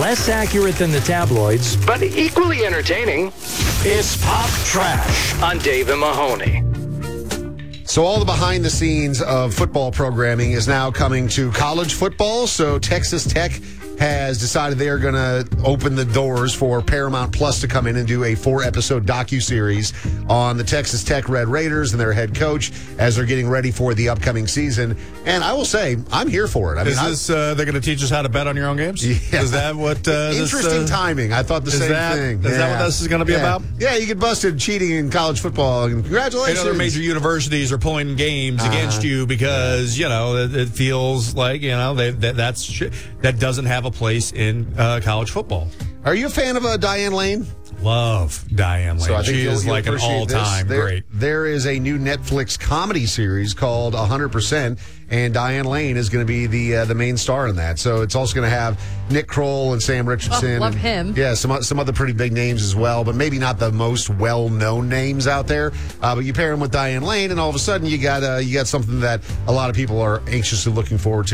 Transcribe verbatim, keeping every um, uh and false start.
less accurate than the tabloids, but equally entertaining. It's Pop Trash on Dave and Mahoney. So all the behind the scenes of football programming is now coming to college football. So Texas Tech has decided they are going to open the doors for Paramount Plus to come in and do a four-episode docuseries on the Texas Tech Red Raiders and their head coach as they're getting ready for the upcoming season. And I will say, I'm here for it. I is mean, this, uh, they're going to teach us how to bet on your own games? Yeah. Is that what... Uh, Interesting this, uh, timing. I thought the is same that, thing. Is yeah. that what this is going to be yeah. about? Yeah, you get busted cheating in college football. And congratulations. And other major universities are pulling games uh, against you because, you know, it, it feels like, you know, they, that that's sh- that doesn't have a place in uh, college football. Are you a fan of uh, Diane Lane? Love Diane Lane. So I think she you'll, is you'll like an all-time there, great. There is a new Netflix comedy series called one hundred percent, and Diane Lane is going to be the uh, the main star in that. So it's also going to have Nick Kroll and Sam Richardson. Oh, love and, him. Yeah, some some other pretty big names as well, but maybe not the most well-known names out there. Uh, but you pair them with Diane Lane, and all of a sudden you got uh, you got something that a lot of people are anxiously looking forward to.